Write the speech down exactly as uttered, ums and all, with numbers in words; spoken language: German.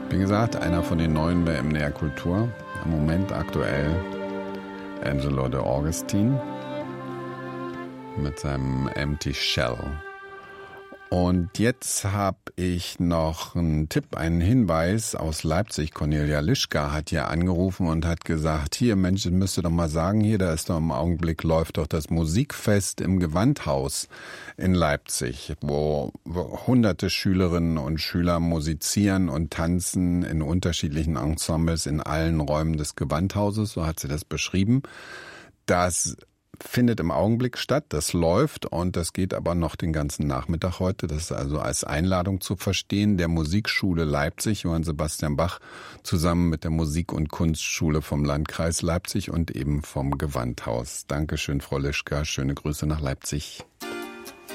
Wie gesagt, einer von den Neuen bei M D R Kultur. Im Moment aktuell Angelo De Augustin mit seinem Empty Shell. Und jetzt habe ich noch einen Tipp, einen Hinweis aus Leipzig. Cornelia Lischka hat hier angerufen und hat gesagt, hier Mensch, das müsst ihr doch mal sagen, hier, da ist doch im Augenblick, läuft doch das Musikfest im Gewandhaus in Leipzig, wo hunderte Schülerinnen und Schüler musizieren und tanzen in unterschiedlichen Ensembles in allen Räumen des Gewandhauses, so hat sie das beschrieben. Das findet im Augenblick statt, das läuft und das geht aber noch den ganzen Nachmittag heute. Das ist also als Einladung zu verstehen, der Musikschule Leipzig, Johann Sebastian Bach, zusammen mit der Musik- und Kunstschule vom Landkreis Leipzig und eben vom Gewandhaus. Dankeschön, Frau Lischka, schöne Grüße nach Leipzig.